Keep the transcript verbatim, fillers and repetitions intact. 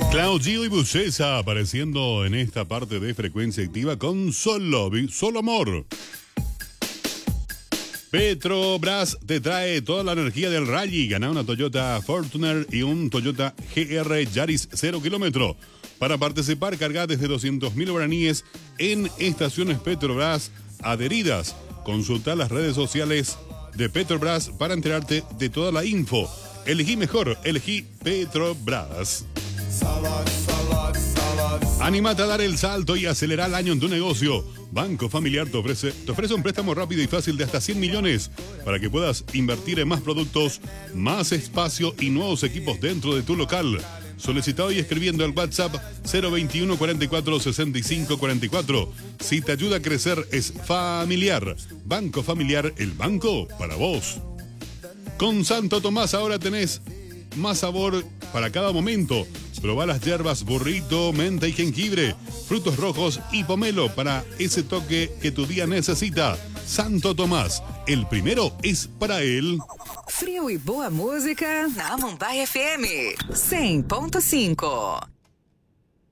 Claudio y Bucesa apareciendo en esta parte de Frecuencia Activa con Solo, Solo Amor. Petrobras te trae toda la energía del rally. Gana una Toyota Fortuner y un Toyota G R Yaris cero kilómetro. Para participar, carga desde doscientos mil guaraníes en estaciones Petrobras adheridas. Consulta las redes sociales de Petrobras para enterarte de toda la info. Elegí mejor, elegí Petrobras. Anímate a dar el salto y acelerar el año en tu negocio. Banco Familiar te ofrece, te ofrece un préstamo rápido y fácil de hasta cien millones para que puedas invertir en más productos, más espacio y nuevos equipos dentro de tu local. Solicitado y escribiendo al WhatsApp cero veintiuno cuarenta y cuatro sesenta y cinco cuarenta y cuatro. Si te ayuda a crecer es Familiar. Banco Familiar, el banco para vos. Con Santo Tomás ahora tenés más sabor para cada momento. Probá las hierbas burrito, menta y jengibre, frutos rojos y pomelo para ese toque que tu día necesita. Santo Tomás, el primero es para él. Frio e boa música na Mumbai F M cem ponto cinco.